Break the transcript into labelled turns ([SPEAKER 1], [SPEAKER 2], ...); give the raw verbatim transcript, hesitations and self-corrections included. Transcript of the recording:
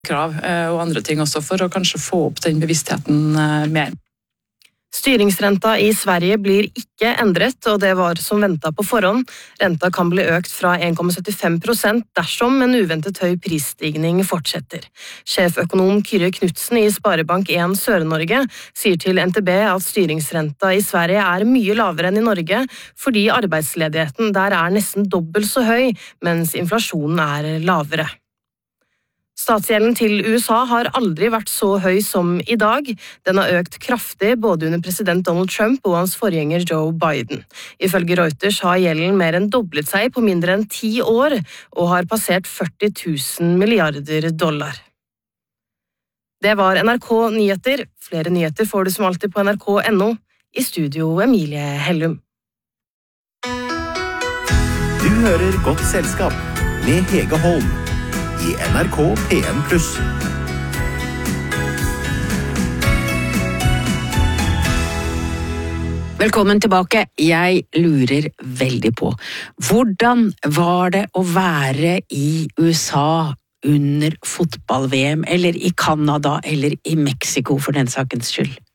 [SPEAKER 1] krav og andre ting også for å kanskje få opp den bevisstheten mer.
[SPEAKER 2] Styringsrenta i Sverige blir ikke endret, og det var som ventet på forhånd. Renta kan bli økt fra en komma syttifem prosent dersom en uventet høy prisstigning fortsetter. Sjeføkonom Kyrre Knudsen i Sparebank en Sør-Norge sier til N T B at styringsrenta i Sverige er mye lavere enn i Norge, fordi arbeidsledigheten der er nesten dobbelt så høy, mens inflasjonen er lavere. Statsgjelden til U S A har aldri vært så høy som i dag. Den har økt kraftig både under president Donald Trump og hans forgjenger Joe Biden. Ifølge Reuters har gjelden mer enn doblet seg på mindre enn ti år, og har passert førti tusen milliarder dollar. Det var N R K Nyheter. Flere nyheter får du som alltid på N R K punktum N O. I studio Emilie Hellum.
[SPEAKER 3] Du hører Godt Selskap med Hege Holm i N R K P en pluss.
[SPEAKER 4] Velkommen tilbake. Jeg lurer veldig på, hvordan var det å være i U S A under fotball-V M, eller i Canada, eller i Mexico for den sakens skyld?